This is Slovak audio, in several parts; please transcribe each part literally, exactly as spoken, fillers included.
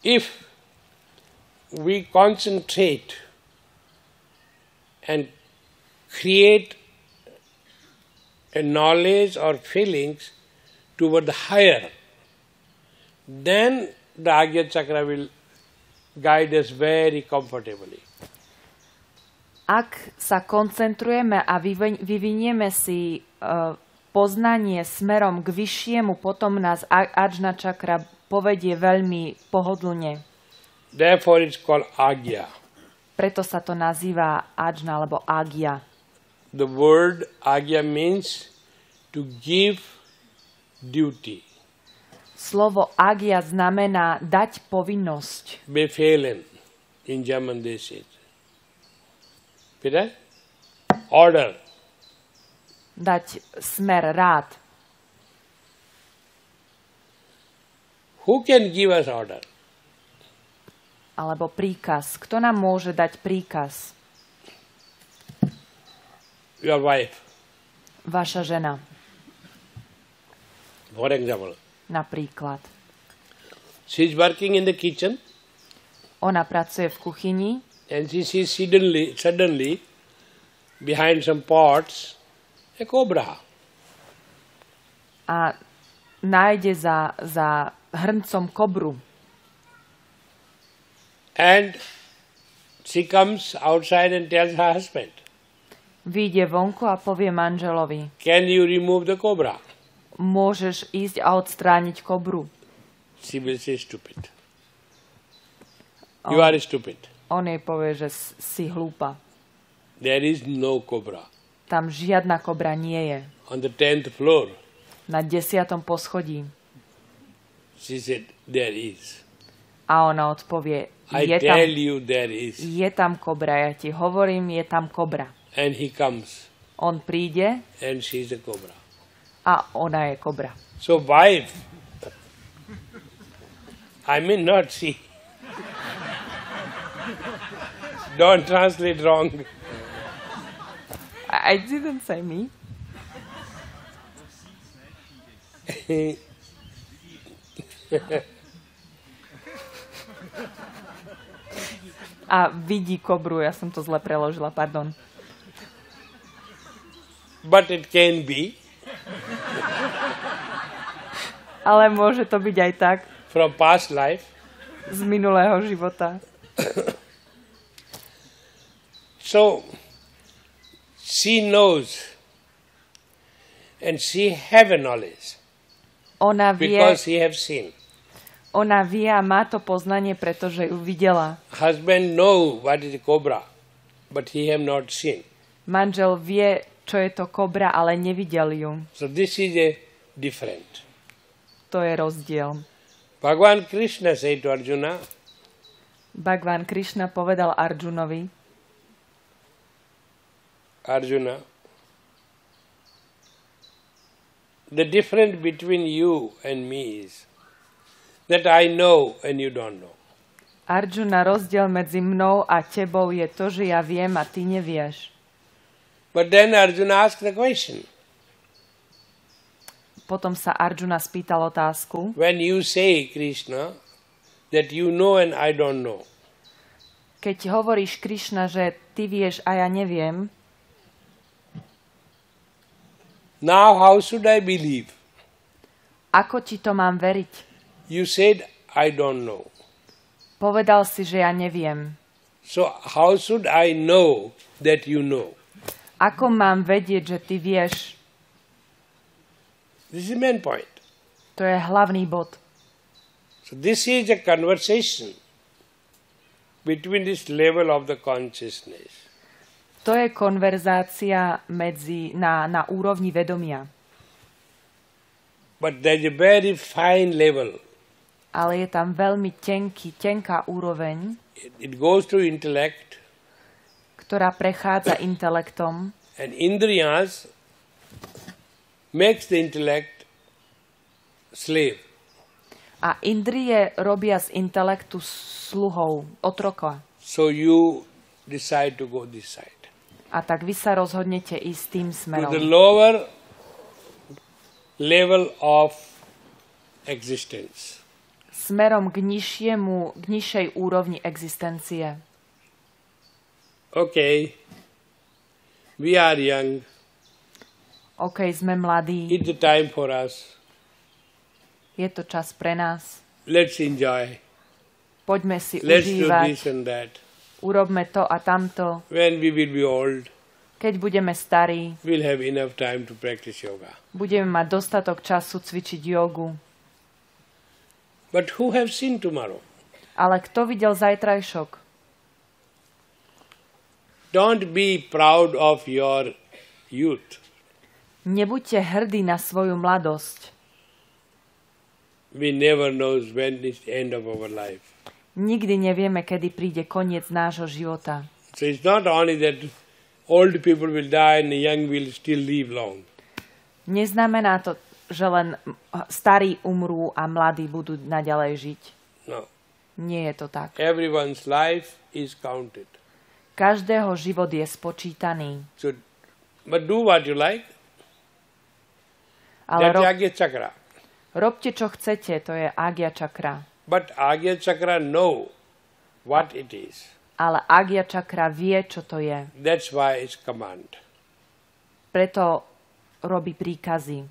if we concentrate and create a knowledge or feelings toward the higher, then the Agya Chakra will guide us very comfortably. Ak sa koncentrujeme a vyvinieme si uh, poznanie smerom k vyššiemu, potom nás Ajna Čakra povedie veľmi pohodlne. Therefore it's called Agya. Preto sa to nazýva Ajna alebo Agya. The word Agya means to give duty. Slovo Agya znamená dať povinnosť. Befehlen in German they say. Peter? Order. Dať smer, rád. Who can give us order? Alebo príkaz. Kto nám môže dať príkaz? Your wife. Vaša žena. For example. Napríklad. She is working in the kitchen. Ona pracuje v kuchyni. And she sees suddenly, suddenly, behind some pots, a cobra. A nájde za, za hrncom kobru. And she comes outside and tells her husband. Vyjde vonku a povie manželovi. Can you remove the cobra? Môžeš ísť a odstrániť kobru. She will say stupid. You are stupid. On jej povie, že si hlúpa. There is no cobra. Tam žiadna kobra nie je. On the tenth floor. Na desiatom poschodí. She said, there is. A ona odpovie, I je tell tam, you there is. je tam kobra, ja ti hovorím, je tam kobra. And he comes. On príde and she is a cobra. A ona je kobra. So wife, I mean not she. Don't translate wrong. I, I didn't say me. A vidí kobru, ja som to zle preložila, pardon. But it can be. Ale môže to byť aj tak. From past life. Z minulého života. So, she knows and she have a knowledge. Ona vie, because she have seen. Ona vie a má to poznanie, pretože ju videla. Husband know what is a cobra, but he have not seen. Manžel vie, čo je to kobra, ale nevidel ju. So this is a different. To je rozdiel. Bhagavan Krishna said to Arjuna, Bhagavan Krishna povedal Arjunovi, Arjuna, the difference between you and me is that I know and you don't know. Arjuna, rozdiel medzi mnou a tebou je to, že ja viem a ty nevieš. But then Arjuna asked the question. Potom sa Arjuna spýtal otázku. When you say, Krishna, that you know and I don't know. Keď hovoríš, Krishna, že ty vieš a ja neviem. Now how should I believe? Ako ti to mám veriť? You said, I don't know. Povedal si, že ja neviem. So how should I know that you know? Ako mám vedieť, že ty vieš? This is the main point. To je hlavný bod. So this is a conversation between this level of the consciousness. To je konverzácia medzi, na, na úrovni vedomia. But there is a very fine level. Ale je tam veľmi tenký, tenká úroveň, It, it goes to intellect. Ktorá prechádza intelektom. And indriyas makes the intellect slave. A indrie robia z intelektu sluhou, otroka. So you decide to go this side. A tak vy sa rozhodnete ísť tým smerom. To the lower level of existence. smerom k nižšiemu, k nižšej úrovni existencie. Okay, we are young. OK, sme mladí. It's the time for us. Je to čas pre nás. Let's enjoy. Poďme si Let's do užívať. this and that. Urobme to a tamto. When we will be old, Keď budeme starí, we'll have enough time to practice yoga. budeme mať dostatok času cvičiť jogu. But who have seen tomorrow? Ale kto videl zajtrajšok? Don't be proud of your youth. Nebuďte hrdí na svoju mladosť. We never knows when is the end of our life. Nikdy nevieme, kedy príde koniec nášho života. So it's not only that old people will die and the young will still live long. Neznamená to, že len starí umrú a mladí budú naďalej žiť. No. Nie je to tak. Everyone's life is counted. Každého život je spočítaný. So, but do what you like. Ale That's rob, Agya Chakra. robte, čo chcete, to je Agya Chakra. But Agya Chakra know what it is. Ale Agya Chakra vie, čo to je. That's why it's command. Preto robí príkazy.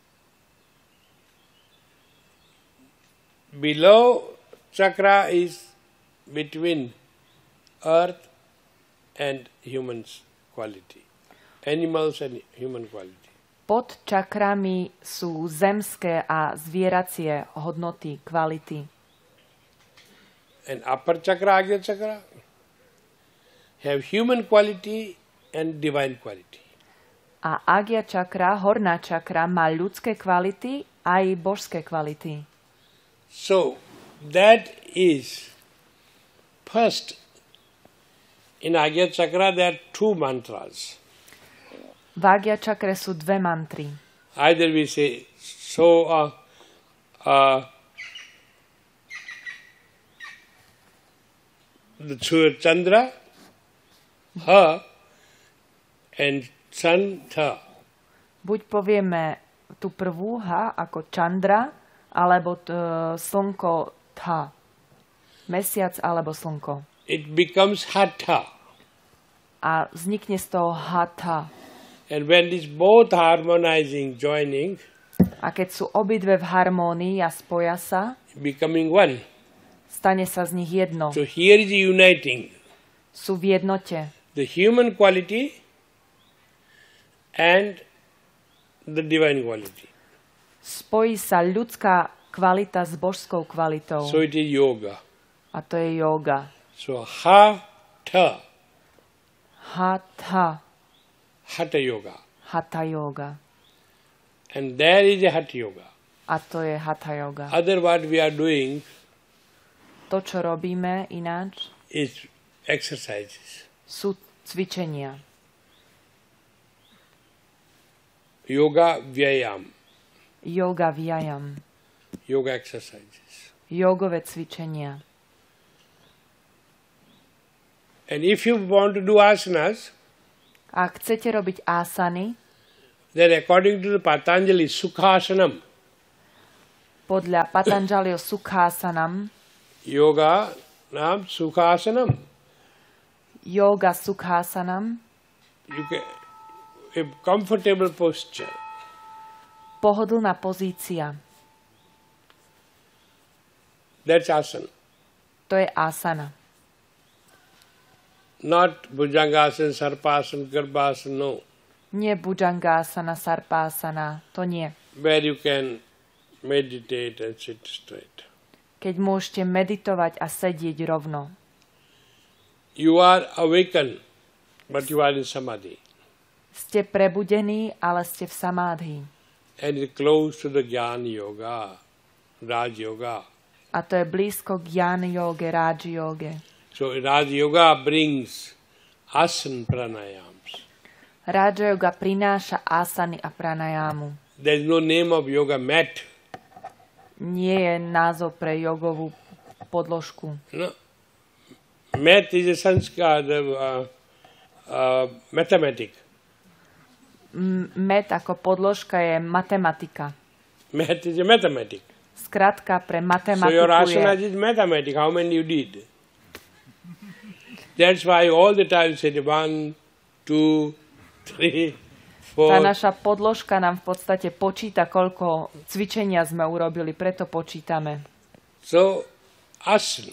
Below chakra is between earth and humans quality. Animals and human quality. Pod čakrami sú zemské a zvieracie hodnoty, kvality. And upper chakra, Agya Chakra, have human quality and divine quality. A Agya Chakra, horná čakra, má ľudské kvality aj božské kvality. So, that is first, in Agya Chakra there are two mantras. V Agya Chakre sú dve mantry. Either we say, so, uh, uh, the Chandra, Ha, and Sun, Tha. Buď povieme tú prvú H ako Chandra, alebo t- slnko Tha. Mesiac alebo slnko. It becomes Hatha. A vznikne z toho Hatha. And when this both harmonizing, joining, A keď sú obidve v harmónii a spoja sa, becoming one. stane sa z nich jedno. So here is uniting Sú v jednote. the human quality and the divine quality. Spojí sa ľudská kvalita s božskou kvalitou. So it is yoga. A to je yoga. So Hatha, Hatha. Hatha yoga. Hatha yoga. And there is a Hatha yoga. A to je Hatha yoga. Other what we are doing To, čo robíme ináč, is exercises. sú cvičenia. Yoga vyayam. Yoga vyayam. Yoga exercises. Jogové cvičenia. And if you want to do asanas, Ak chcete robiť asany, then according to the Patanjali Sukhasanam, podľa Patanjaliho Sukhasanam, yoga nam Sukhasanam, yoga Sukhasanam, you can, a comfortable posture. pohodlná pozícia. That's asana. To je asana. Not Bhujangasana, Sarpasana, Garbhasana, no. Nie Bhujangasana, Sarpasana, to nie. Where you can meditate and sit straight. Keď môžete meditovať a sedieť rovno. You are awakened, but you are in samadhi. Ste prebudení, ale ste v samádhi. And it's close to the Jnana Yoga, Raj Yoga. A to je blízko k Jnana yoge, Raj yoge. So Raj Yoga brings asana pranayams. Raja yoga prináša asany a pranayamu. There is no name of yoga mat. Nie je názov pre jogovú podložku. No. Math is a Sanskrit, uh, uh, mathematic. M- Met ako podložka je matematika. Math is a mathematic. Skrátka pre So matematiku your asana je... is mathematics, how many you did? That's why all the time say one, two, three, Tá four. naša podložka nám v podstate počíta, koľko cvičenia sme urobili, preto počítame. So, asana,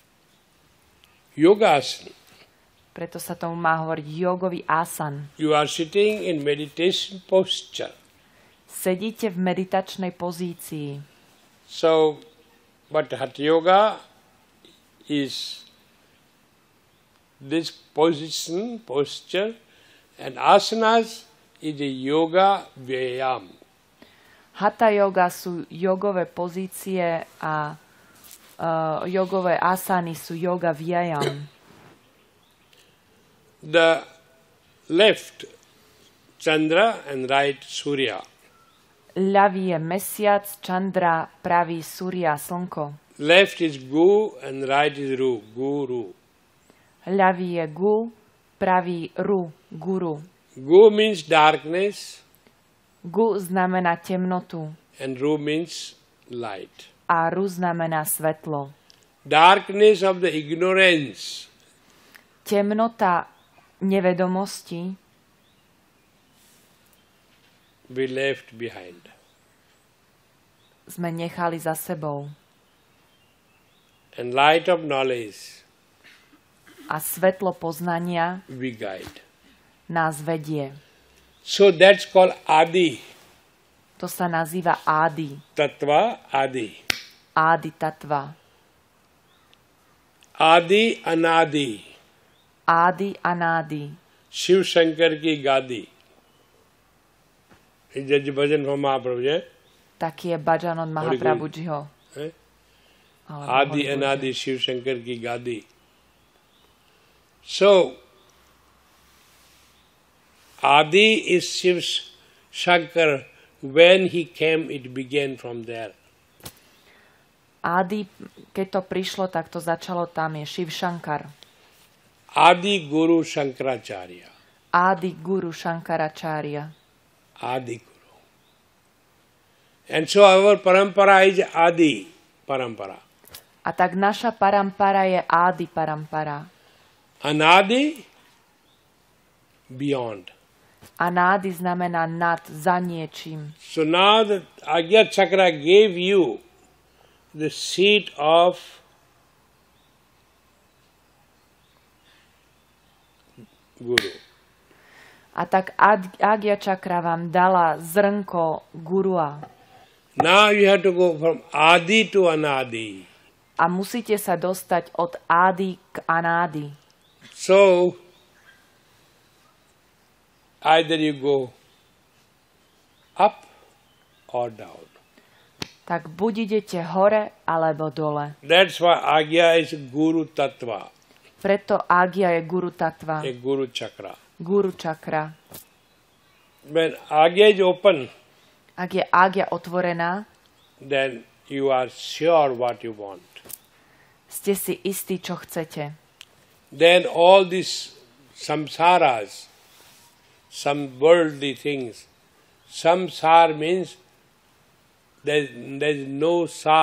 yoga asana. Preto sa tomu má hovoriť jogový asan. You are sitting in meditation posture. Sedíte v meditačnej pozícii. So, but Hatha Yoga is this position, posture, and asanas is a yoga vyayam. Hatha yoga sú jogové pozície a uh, jogové asany sú yoga vyayam. The left Chandra and right Surya. Ľavý je mesiac, Chandra, pravý Surya, slnko. Left is Gu and right is Ru, Guru. Ľavý je Gu, pravý Ru, Guru. Gu means darkness Gu znamená temnotu and Ru means light. a Ru znamená svetlo. Darkness of the ignorance Temnota nevedomosti we left behind. sme nechali za sebou. And light of knowledge A svetlo poznania we guide. nás vedie. So that's called Adi. To sa nazýva Adi. Tattva Adi. Adi tattva. Adi Anadi. Adi Anadi. Shiv शंकर की गादी. जज भजन हो महाप्रभु ji. Taký je Bhajan od Mahaprabhujiho. Eh? Alebo आदि Hori अनादि शिव शंकर की गादी. So, Adi is Shiv Shankar. When he came, it began from there. Adi, keď to prišlo, tak to začalo tam, je Shiv Shankar. Adi Guru Shankaracharya. Adi Guru Shankaracharya. Adi Guru. And so our parampara is Adi parampara. A tak naša parampara je Adi parampara. Anadi, beyond. Anadi znamená nad, za niečím. So now the Agya Chakra gave you the seat of Guru. A tak Ad- Agya Chakra vám dala zrnko gurua. Now you have to go from Adi to Anadi. A musíte sa dostať od Adi k Anádi. So, either you go up or down. Tak buď idete hore, alebo dole. That's why Agya is Guru Tattva, Preto Agya je Guru Tattva, a Guru Chakra. Guru Chakra. When Agya is open, Ak je Agya otvorená, then you are sure what you want. ste si istí, čo chcete. Then all these samsaras, some worldly things, samsar means there is no sar.